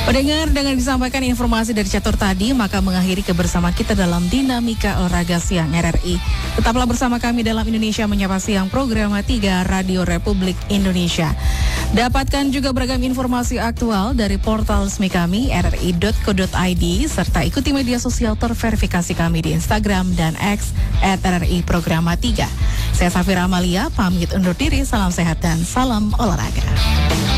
Pendengar, dengan disampaikan informasi dari Catur tadi, maka mengakhiri kebersamaan kita dalam Dinamika Olahraga Siang RRI. Tetaplah bersama kami dalam Indonesia Menyapa Siang, program 3 Radio Republik Indonesia. Dapatkan juga beragam informasi aktual dari portal resmi kami, rri.co.id, serta ikuti media sosial terverifikasi kami di Instagram dan X @RRI Programa 3. Saya Safira Amalia, pamit undur diri, salam sehat dan salam olahraga.